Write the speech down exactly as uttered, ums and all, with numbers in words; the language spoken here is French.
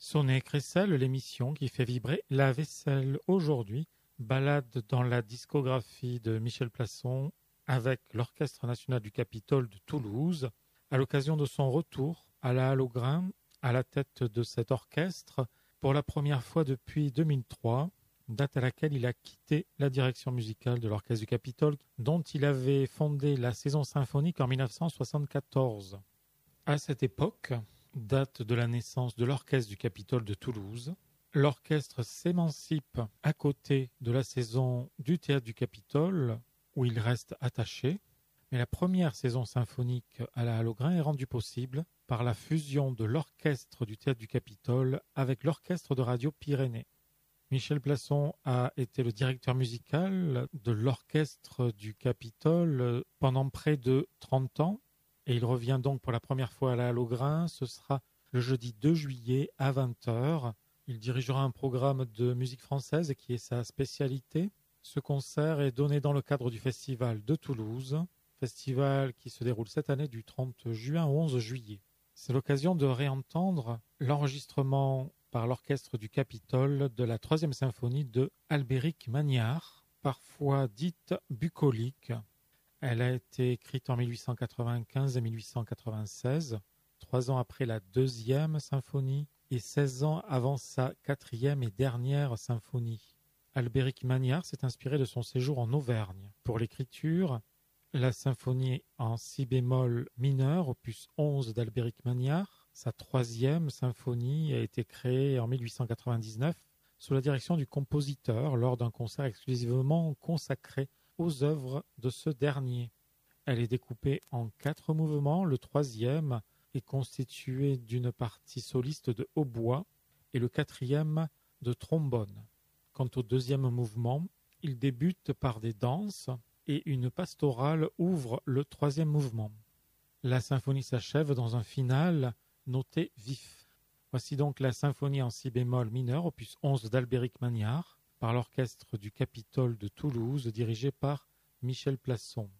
Sonnet et Crécelle, l'émission qui fait vibrer la vaisselle aujourd'hui, balade dans la discographie de Michel Plasson avec l'Orchestre national du Capitole de Toulouse, à l'occasion de son retour à la Halle aux Grains, à la tête de cet orchestre, pour la première fois depuis deux mille trois, date à laquelle il a quitté la direction musicale de l'Orchestre du Capitole, dont il avait fondé la saison symphonique en mille neuf cent soixante-quatorze. À cette époque, date de la naissance de l'Orchestre du Capitole de Toulouse, l'orchestre s'émancipe à côté de la saison du Théâtre du Capitole, où il reste attaché, mais la première saison symphonique à la Halle aux Grains est rendue possible par la fusion de l'orchestre du Théâtre du Capitole avec l'orchestre de Radio Pyrénées. Michel Plasson a été le directeur musical de l'orchestre du Capitole pendant près de trente ans, et il revient donc pour la première fois à la Halle aux Grains. Ce sera le jeudi deux juillet à vingt heures. Il dirigera un programme de musique française qui est sa spécialité. Ce concert est donné dans le cadre du Festival de Toulouse, festival qui se déroule cette année du trente juin au onze juillet. C'est l'occasion de réentendre l'enregistrement par l'orchestre du Capitole de la troisième symphonie de Albéric Magnard, parfois dite bucolique. Elle a été écrite en mille huit cent quatre-vingt-quinze et mille huit cent quatre-vingt-seize, trois ans après la deuxième symphonie et seize ans avant sa quatrième et dernière symphonie. Albéric Magnard s'est inspiré de son séjour en Auvergne. Pour l'écriture, la symphonie en si bémol mineur, opus onze d'Albéric Magnard, sa troisième symphonie a été créée en mille huit cent quatre-vingt-dix-neuf sous la direction du compositeur lors d'un concert exclusivement consacré aux œuvres de ce dernier. Elle est découpée en quatre mouvements. Le troisième est constitué d'une partie soliste de hautbois et le quatrième de trombone. Quant au deuxième mouvement, il débute par des danses et une pastorale ouvre le troisième mouvement. La symphonie s'achève dans un final noté vif. Voici donc la symphonie en si bémol mineur, opus onze d'Albéric Magnard, par l'orchestre du Capitole de Toulouse, dirigé par Michel Plasson.